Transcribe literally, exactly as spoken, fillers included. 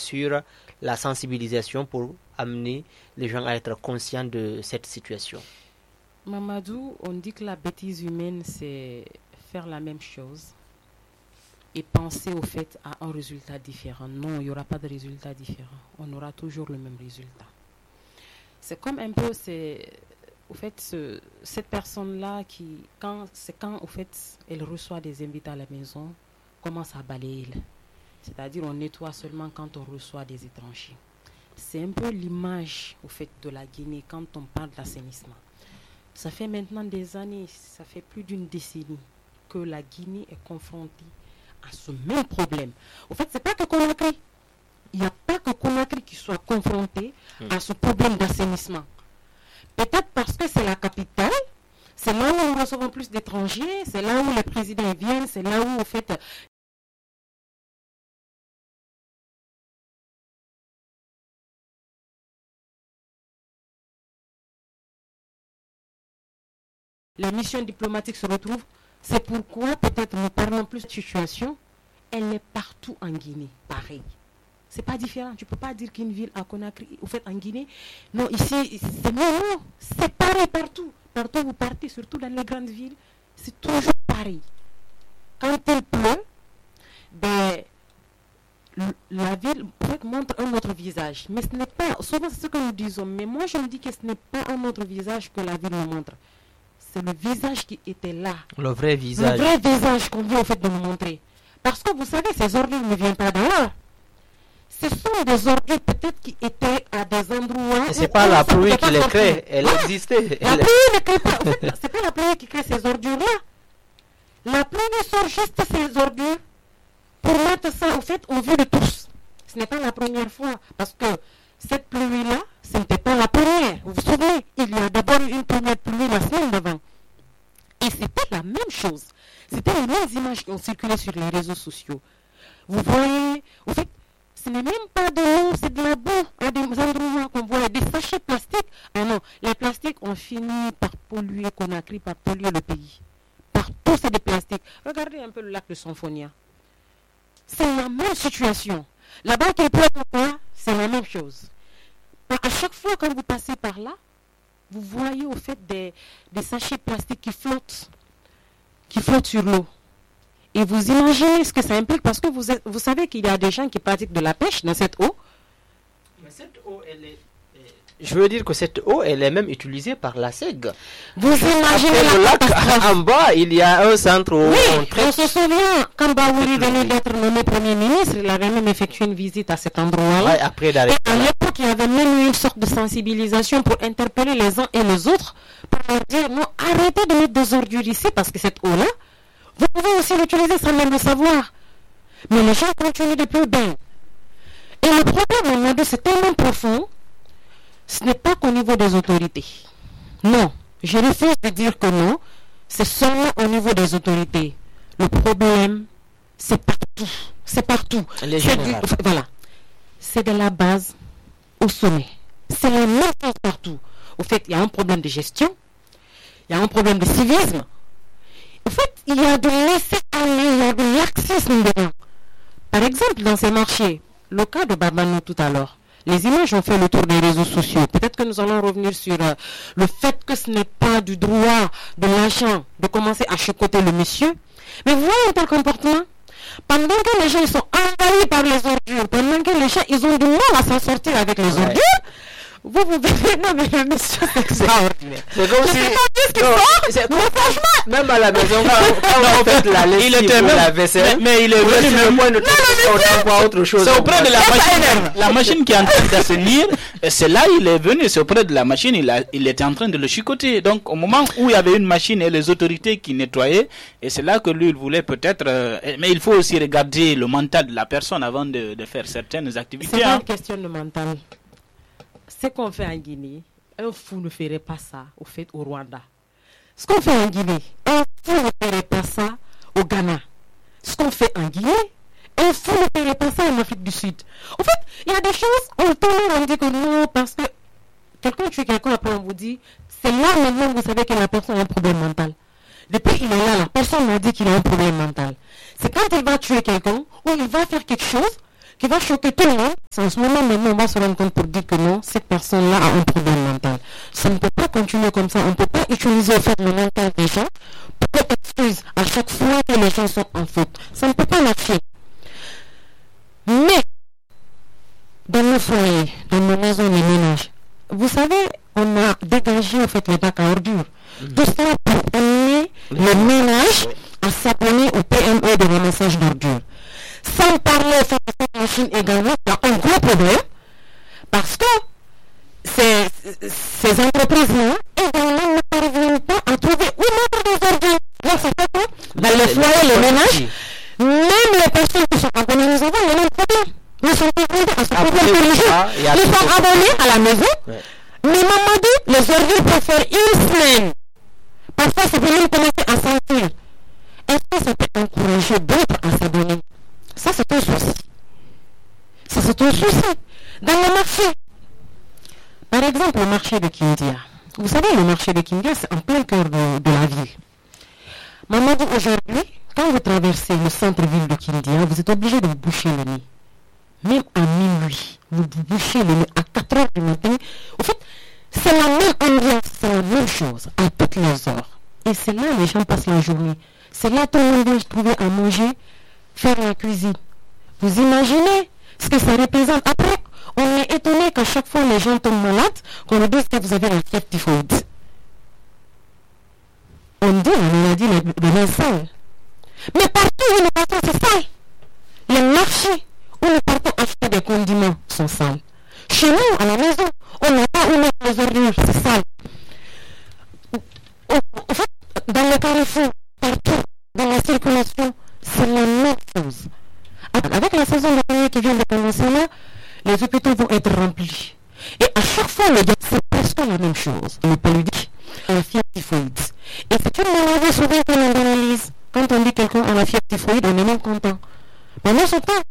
sur la sensibilisation pour amener les gens à être conscients de cette situation? Mamadou, on dit que la bêtise humaine, c'est faire la même chose et penser au fait à un résultat différent. Non, il n'y aura pas de résultat différent. On aura toujours le même résultat. C'est comme un peu, c'est, au fait, ce, cette personne-là qui, quand, c'est quand, au fait, elle reçoit des invités à la maison, commence à balayer. C'est-à-dire, on nettoie seulement quand on reçoit des étrangers. C'est un peu l'image, au fait, de la Guinée quand on parle d'assainissement. Ça fait maintenant des années, ça fait plus d'une décennie que la Guinée est confrontée à ce même problème. Au fait, c'est pas que Conakry. Il n'y a pas que Conakry qui soit confronté mmh. à ce problème d'assainissement. Peut-être parce que c'est la capitale, c'est là où nous recevons plus d'étrangers, c'est là où les présidents viennent, c'est là où, au fait, les missions diplomatiques se retrouvent. C'est pourquoi peut-être nous parlons plus de situation. Elle est partout en Guinée, pareil. C'est pas différent. Tu peux pas dire qu'une ville à Conakry, au fait en Guinée, non, ici, c'est non, non, c'est pareil partout. Partout où vous partez, surtout dans les grandes villes, c'est toujours pareil. Quand il pleut, ben, la ville en fait, montre un autre visage. Mais ce n'est pas, souvent c'est ce que nous disons, mais moi je me dis que ce n'est pas un autre visage que la ville nous montre. C'est le visage qui était là. Le vrai visage. Le vrai visage qu'on vient en fait de nous montrer. Parce que vous savez, ces ordures ne viennent pas dehors. Ce sont des ordures peut-être qui étaient à des endroits. Et c'est pas la pluie qui les crée, elle ah, existait. La pluie ne crée pas. En fait, c'est pas la pluie qui crée ces ordures-là. La pluie sort juste ces ordures pour mettre ça en fait au vu de tous. Ce n'est pas la première fois. Parce que cette pluie-là, ce n'était pas la première. Vous vous souvenez, il y a d'abord eu une première pluie la semaine d'avant. Et c'était la même chose. C'était les mêmes images qui ont circulé sur les réseaux sociaux. Vous voyez, en fait, ce n'est même pas de l'eau, c'est de la boue. À des endroits qu'on voit des sachets plastiques. Ah non, les plastiques ont fini par polluer Conakry, par polluer le pays. Partout, c'est des plastiques. Regardez un peu le lac de Symphonia. C'est la même situation. Là-bas, qu'il pleut ou pas, c'est la même chose. À chaque fois quand vous passez par là, vous voyez au fait des, des sachets plastiques qui flottent, qui flottent sur l'eau. Et vous imaginez ce que ça implique parce que vous, êtes, vous savez qu'il y a des gens qui pratiquent de la pêche dans cette eau. Mais cette eau, elle est... Je veux dire que cette eau, elle est même utilisée par la S E G. Vous imaginez le lac en bas, il y a un centre où oui, on traite... on se souvient, quand Baouri venait d'être nommé Premier ministre, il avait même effectué une visite à cet endroit-là. Ouais, après d'arrêter. Et à l'époque, il y avait même eu une sorte de sensibilisation pour interpeller les uns et les autres, pour leur dire, non, arrêtez de mettre des ordures ici, parce que cette eau-là, vous pouvez aussi l'utiliser sans même le savoir. Mais les gens continuent de plus bien. Et le problème, c'est tellement profond. Ce n'est pas qu'au niveau des autorités. Non, je refuse de dire que non. C'est seulement au niveau des autorités. Le problème, c'est partout. C'est partout. Les c'est du, voilà. C'est de la base au sommet. C'est la même chose partout. Au fait, il y a un problème de gestion. Il y a un problème de civisme. En fait, il y a de laisser-aller, il y a de laxisme dedans. Par exemple, dans ces marchés, le cas de Babanou tout à l'heure, les images ont fait le tour des réseaux sociaux. Peut-être que nous allons revenir sur euh, le fait que ce n'est pas du droit de l'agent de commencer à chicoter le monsieur. Mais vous voyez ton comportement. Pendant que les gens ils sont envahis par les ordures, pendant que les gens ils ont du mal à s'en sortir avec les ouais. ordures, vous vous dites, non mais le monsieur c'est extraordinaire. C'est comme si... Non, c'est... Mais franchement... Même à la maison, quand, quand on fait la lessive ou même... la vaisselle, mais, mais il est venu le point de on autre chose. C'est auprès de la machine, la machine qui est en train d'assainir, c'est là il est venu, c'est auprès de la machine, il, a, il était en train de le chicoter. Donc au moment où il y avait une machine et les autorités qui nettoyaient, et c'est là que lui il voulait peut-être... Euh, mais il faut aussi regarder le mental de la personne avant de, de faire certaines activités. C'est pas hein. une question de mental. Ce qu'on fait en Guinée, un fou ne ferait pas ça au fait au Rwanda. Ce qu'on fait en Guinée, un fou ne ferait pas ça au Ghana. Ce qu'on fait en Guinée, un fou ne ferait pas ça en Afrique du Sud. En fait, il y a des choses, on tourne, on dit que non, parce que quelqu'un tue quelqu'un, après on vous dit, c'est là maintenant que vous savez que la personne a un problème mental. Depuis qu'il est là, la personne m'a dit qu'il a un problème mental. C'est quand il va tuer quelqu'un, ou il va faire quelque chose, qui va choquer tout le monde. C'est en ce moment même on va se rendre compte pour dire que non, cette personne-là a un problème mental. Ça ne peut pas continuer comme ça. On ne peut pas utiliser au fait le mental des gens pour excuse à chaque fois que les gens sont en faute. Ça ne peut pas marcher. Mais dans nos foyers, dans nos maisons, les ménages, vous savez, on a dégagé en fait les bacs à ordures. Mmh. Tout ça pour amener les ménages à s'abonner au P M E de ramassage d'ordures. Sans parler de cette machine également, il y a un gros problème parce que ces, ces entreprises-là également ne parviennent pas à trouver où mettre des ordures. Là, ça fait quoi? Dans les foyers, les ménages, même les personnes qui sont abonnées, nous avons le même problème. Nous sommes confrontés à ce problème tous les jours. Ils sont abonnés à la maison, ouais. Mais maman dit, les ordures peuvent faire une semaine. Parfois, ça peut même commencer à sentir. Est-ce que ça peut encourager d'autres à s'abonner? Ça, c'est un souci. Ça, c'est un souci. Dans le marché, par exemple, le marché de Kindia. Vous savez, le marché de Kindia, c'est en plein cœur de, de la ville. Maman dit, aujourd'hui, quand vous traversez le centre-ville de Kindia, vous êtes obligé de vous boucher le nez. Même à minuit, vous vous bouchez le nez à quatre heures du matin. En fait, c'est la même ambiance, c'est la même chose à toutes les heures. Et c'est là que les gens passent la journée. C'est là que tout le monde vient trouver à manger, faire la cuisine. Vous imaginez ce que ça représente? Après, on est étonné qu'à chaque fois les gens tombent malades, qu'on leur dise que vous avez la fièvre typhoïde. On dit la maladie de la sale. Mais partout où nous partons, c'est sale. Les marchés où nous partons acheter des condiments sont sales. Chez nous, à la maison, on n'a pas où mettre les ordures, c'est sale. En fait, dans le carrefour, partout, dans la circulation, c'est la même chose. Avec la saison de pluie qui vient de commencer là, les hôpitaux vont être remplis. Et à chaque fois, le gars, c'est presque la même chose. Le paludisme, la fièvre typhoïde. Et c'est une maladie souvent que l'on analyse. Quand on dit quelqu'un a la fièvre typhoïde, on est même content. Pendant ce temps,